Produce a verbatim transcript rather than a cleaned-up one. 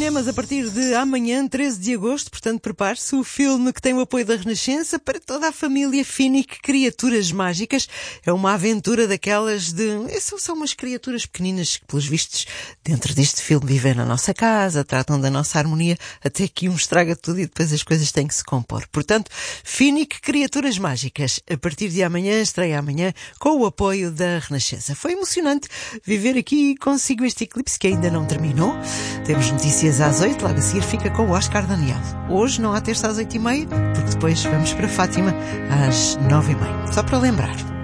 cinemas a partir de amanhã, treze de agosto, portanto prepare-se. O filme que tem o apoio da Renascença para toda a família. Finnick, Criaturas Mágicas. É uma aventura daquelas de... São, são umas criaturas pequeninas que, pelos vistos, dentro deste filme vivem na nossa casa, tratam da nossa harmonia, até que um estraga tudo e depois as coisas têm que se compor. Portanto, Finnick, Criaturas Mágicas. A partir de amanhã, estreia amanhã, com o apoio da Renascença. Foi emocionante viver aqui consigo este eclipse que ainda não terminou. Temos notícias às oito, logo a seguir fica com o Oscar Daniel. Hoje não há terça às oito e meia, porque depois vamos para Fátima às nove e meia. Só para lembrar.